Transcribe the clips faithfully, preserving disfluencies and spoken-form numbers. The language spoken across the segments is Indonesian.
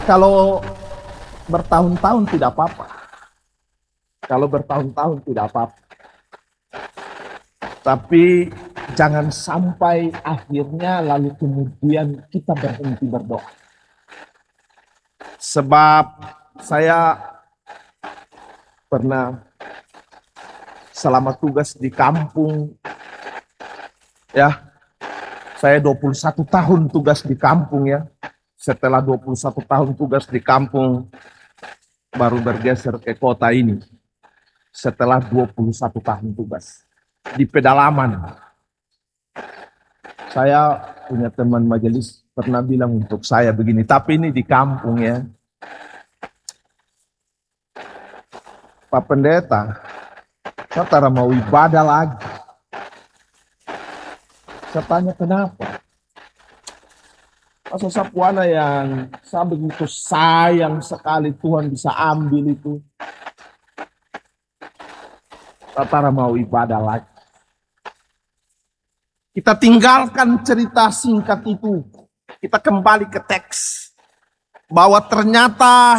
Kalau bertahun-tahun tidak apa-apa. Kalau bertahun-tahun tidak apa-apa. Tapi jangan sampai akhirnya lalu kemudian kita berhenti berdoa. Sebab saya pernah selama tugas di kampung, ya, saya dua puluh satu tahun tugas di kampung ya. Setelah dua puluh satu tahun tugas di kampung, baru bergeser ke kota ini. Setelah dua puluh satu tahun tugas di pedalaman. Saya punya teman majelis pernah bilang untuk saya begini, tapi ini di kampung ya. Pak Pendeta, saya tak mau ibadah lagi. Saya tanya kenapa? Masa Sapuana yang saya begitu sayang sekali Tuhan bisa ambil itu. Saya tak mau ibadah lagi. Kita tinggalkan cerita singkat itu. Kita kembali ke teks. Bahwa ternyata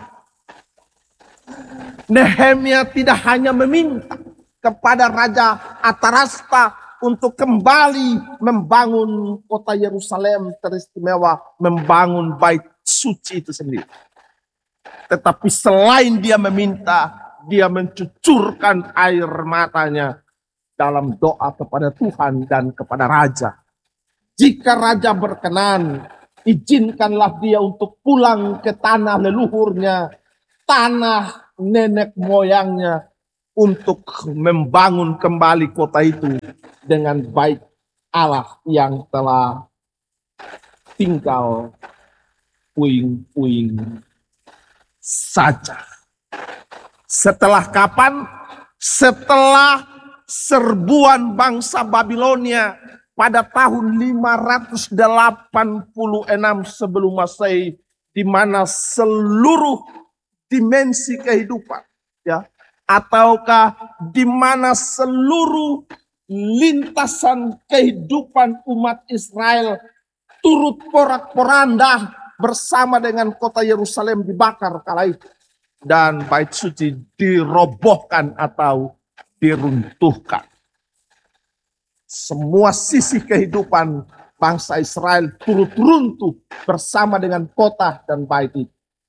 Nehemia tidak hanya meminta kepada Raja Atarasta untuk kembali membangun kota Yerusalem teristimewa, membangun bait suci itu sendiri. Tetapi selain dia meminta, dia mencucurkan air matanya dalam doa kepada Tuhan dan kepada Raja. Jika Raja berkenan, izinkanlah dia untuk pulang ke tanah leluhurnya, tanah nenek moyangnya, untuk membangun kembali kota itu dengan baik Allah yang telah tinggal puing-puing saja. Setelah kapan? Setelah serbuan bangsa Babilonia pada tahun lima ratus delapan puluh enam sebelum Masehi, di mana seluruh dimensi kehidupan, ya, ataukah di mana seluruh lintasan kehidupan umat Israel turut porak-poranda bersama dengan kota Yerusalem dibakar kala itu, dan bait suci dirobohkan atau diruntuhkan. Semua sisi kehidupan bangsa Israel turut runtuh bersama dengan kota dan bait itu.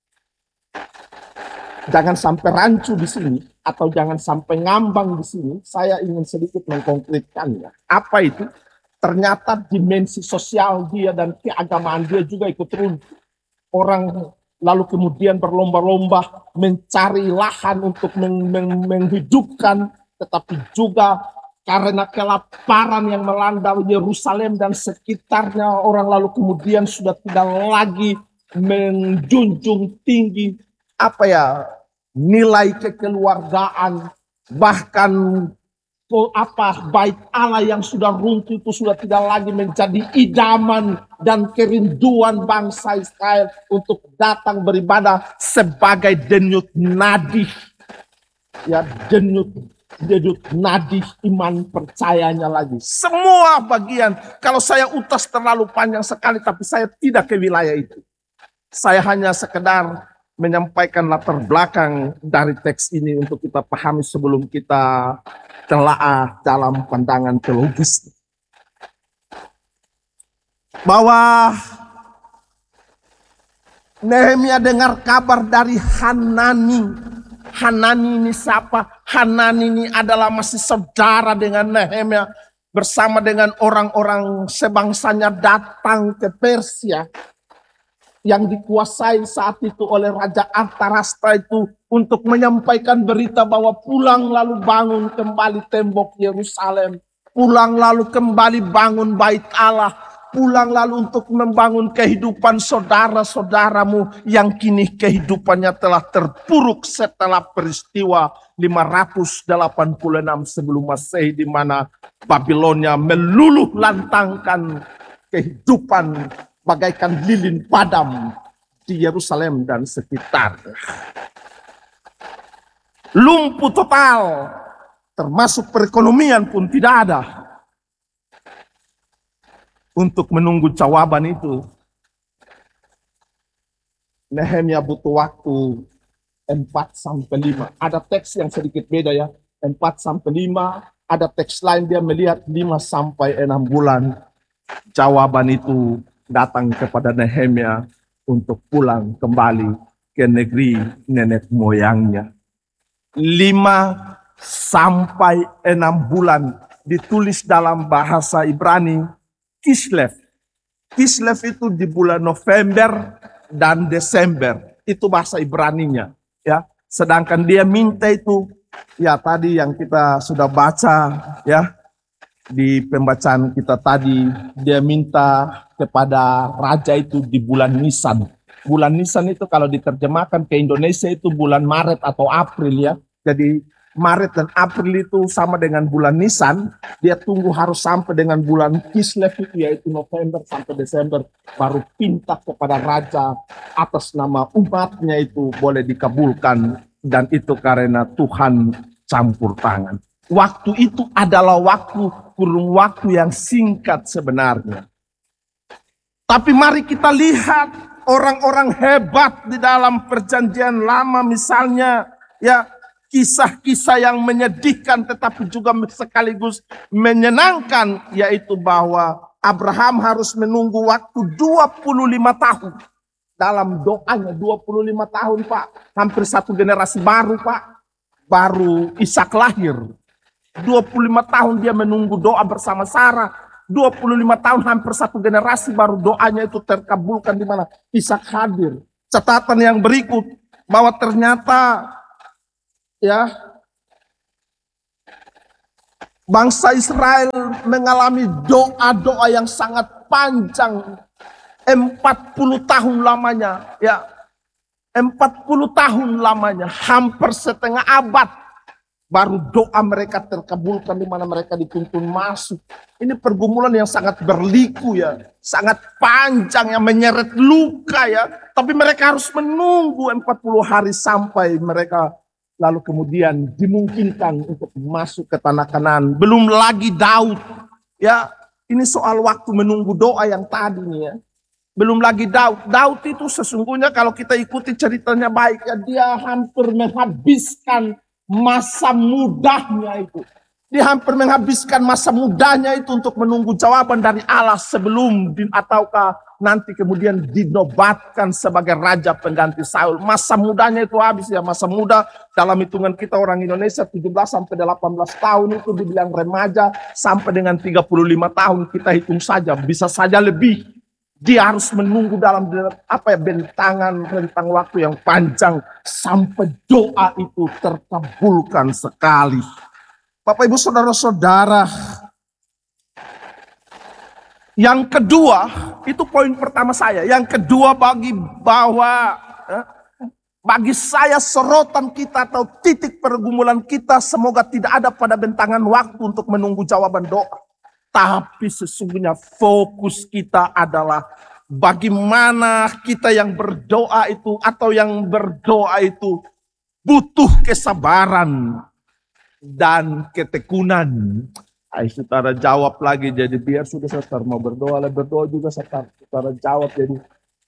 Jangan sampai rancu di sini atau jangan sampai ngambang di sini. Saya ingin sedikit mengkonkretkannya. Apa itu? Ternyata dimensi sosial dia dan keagamaan dia juga ikut runtuh. Orang lalu kemudian berlomba-lomba mencari lahan untuk meng meng menghidupkan, tetapi juga karena kelaparan yang melanda Yerusalem dan sekitarnya, orang lalu kemudian sudah tidak lagi menjunjung tinggi apa ya, nilai kekeluargaan, bahkan apa bait Allah yang sudah runtuh itu sudah tidak lagi menjadi idaman dan kerinduan bangsa Israel untuk datang beribadah sebagai denyut nadi, ya, denyut denyut nadi iman percayanya lagi. Semua bagian, kalau saya utas terlalu panjang sekali, tapi saya tidak ke wilayah itu. Saya hanya sekedar menyampaikan latar belakang dari teks ini untuk kita pahami sebelum kita telaah dalam pandangan teologis. Bahwa Nehemia dengar kabar dari Hanani. Hanani ini siapa? Hanani ini adalah masih saudara dengan Nehemia, bersama dengan orang-orang sebangsanya datang ke Persia yang dikuasai saat itu oleh Raja Artarasta itu untuk menyampaikan berita bahwa pulang lalu bangun kembali tembok Yerusalem, pulang lalu kembali bangun bait Allah, pulang lalu untuk membangun kehidupan saudara-saudaramu yang kini kehidupannya telah terpuruk setelah peristiwa lima ratus delapan puluh enam sebelum Masehi, di mana Babilonia meluluh lantangkan kehidupan bagaikan lilin padam di Yerusalem dan sekitar. Lumpuh total, termasuk perekonomian pun tidak ada. Untuk menunggu jawaban itu, Nehemia butuh waktu empat sampai lima. Ada teks yang sedikit beda ya, empat sampai lima. Ada teks lain dia melihat lima sampai enam bulan. Jawaban itu datang kepada Nehemia untuk pulang kembali ke negeri nenek moyangnya. Lima sampai enam bulan ditulis dalam bahasa Ibrani Kislev. Kislev itu di bulan November dan Desember. Itu bahasa Ibraninya. Ya, sedangkan dia minta itu, ya tadi yang kita sudah baca ya di pembacaan kita tadi, dia minta kepada raja itu di bulan Nisan. Bulan Nisan itu kalau diterjemahkan ke Indonesia itu bulan Maret atau April ya. Jadi Maret dan April itu sama dengan bulan Nisan. Dia tunggu harus sampai dengan bulan Kislev itu yaitu November sampai Desember. Baru pinta kepada raja atas nama umatnya itu boleh dikabulkan. Dan itu karena Tuhan campur tangan. Waktu itu adalah waktu kurun waktu yang singkat sebenarnya. Tapi mari kita lihat orang-orang hebat di dalam perjanjian lama misalnya ya kisah-kisah yang menyedihkan tetapi juga sekaligus menyenangkan, yaitu bahwa Abraham harus menunggu waktu dua puluh lima tahun dalam doanya. Dua puluh lima tahun Pak, hampir satu generasi baru Pak, baru Ishak lahir. Dua puluh lima tahun dia menunggu doa bersama Sarah. Dua puluh lima tahun hampir satu generasi baru doanya itu terkabulkan di mana Ishak hadir. Catatan yang berikut bahwa ternyata ya bangsa Israel mengalami doa-doa yang sangat panjang, empat puluh tahun lamanya ya. empat puluh tahun lamanya, hampir setengah abad baru doa mereka terkabulkan di mana mereka dituntun masuk. Ini pergumulan yang sangat berliku ya, sangat panjang yang menyeret luka ya. Tapi mereka harus menunggu empat puluh hari sampai mereka lalu kemudian dimungkinkan untuk masuk ke tanah Kanaan. Belum lagi Daud ya. Ini soal waktu menunggu doa yang tadi nih ya. Belum lagi Daud. Daud itu sesungguhnya kalau kita ikuti ceritanya baik ya, dia hampir menghabiskan masa mudanya itu. Dia hampir menghabiskan masa mudanya itu untuk menunggu jawaban dari Allah sebelum di, ataukah nanti kemudian dinobatkan sebagai raja pengganti Saul. Masa mudanya itu habis ya. Masa muda dalam hitungan kita orang Indonesia tujuh belas sampai delapan belas tahun itu dibilang remaja, sampai dengan tiga puluh lima tahun kita hitung saja, bisa saja lebih. Dia harus menunggu dalam apa ya bentangan rentang waktu yang panjang sampai doa itu terkabulkan sekali. Bapak Ibu Saudara-saudara, yang kedua itu poin pertama saya. Yang kedua bagi bahwa eh, bagi saya sorotan kita atau titik pergumulan kita semoga tidak ada pada bentangan waktu untuk menunggu jawaban doa. Tapi sesungguhnya fokus kita adalah bagaimana kita yang berdoa itu atau yang berdoa itu butuh kesabaran dan ketekunan. Ayo saudara jawab lagi, jadi biar sudah saudara mau berdoa, lah berdoa juga saudara, saudara jawab. Jadi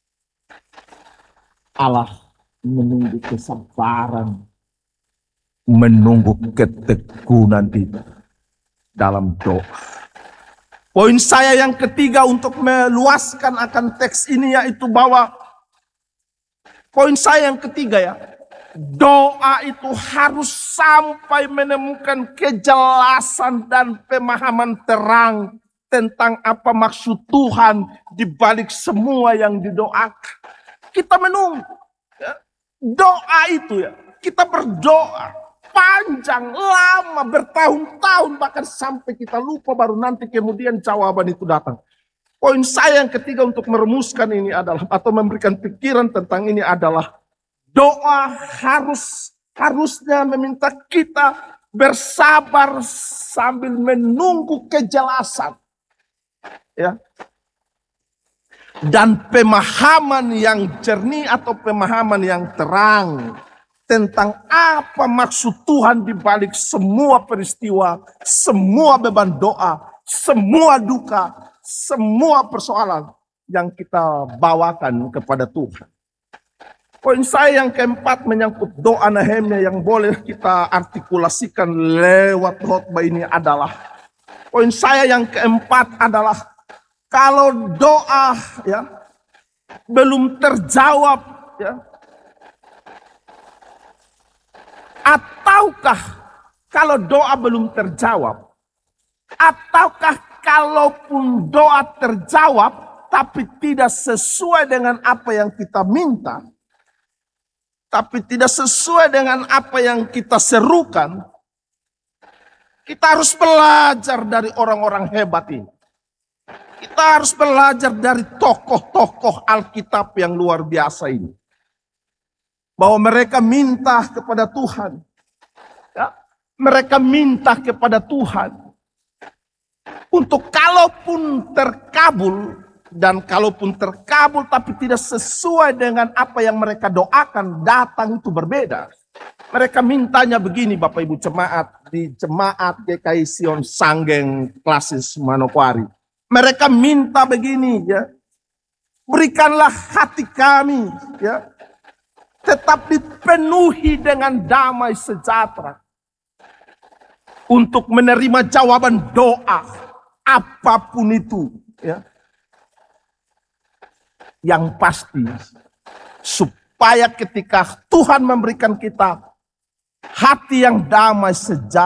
Allah menunggu kesabaran, menunggu ketekunan itu dalam doa. Poin saya yang ketiga untuk meluaskan akan teks ini yaitu bahwa poin saya yang ketiga ya, doa itu harus sampai menemukan kejelasan dan pemahaman terang tentang apa maksud Tuhan di balik semua yang didoakan. Kita menunggu ya, doa itu ya, kita berdoa panjang, lama, bertahun-tahun, bahkan sampai kita lupa baru nanti kemudian jawaban itu datang. Poin saya yang ketiga untuk merumuskan ini adalah, atau memberikan pikiran tentang ini adalah, doa harus harusnya meminta kita bersabar sambil menunggu kejelasan. Ya. Dan pemahaman yang jernih atau pemahaman yang terang tentang apa maksud Tuhan di balik semua peristiwa, semua beban doa, semua duka, semua persoalan yang kita bawakan kepada Tuhan. Poin saya yang keempat menyangkut doa Nehemia yang boleh kita artikulasikan lewat khotbah ini adalah, poin saya yang keempat adalah kalau doa ya belum terjawab ya, ataukah kalau doa belum terjawab, ataukah kalaupun doa terjawab tapi tidak sesuai dengan apa yang kita minta, tapi tidak sesuai dengan apa yang kita serukan, kita harus belajar dari orang-orang hebat ini. Kita harus belajar dari tokoh-tokoh Alkitab yang luar biasa ini. Bahwa mereka minta kepada Tuhan. Ya, mereka minta kepada Tuhan. Untuk kalaupun terkabul, dan kalaupun terkabul tapi tidak sesuai dengan apa yang mereka doakan, datang itu berbeda. Mereka mintanya begini Bapak Ibu jemaat di jemaat G K I Sion Sanggeng Klasis Manokwari. Mereka minta begini ya. Berikanlah hati kami ya tetap dipenuhi dengan damai sejahtera untuk menerima jawaban doa apapun itu ya. Yang pasti supaya ketika Tuhan memberikan kita hati yang damai sejahtera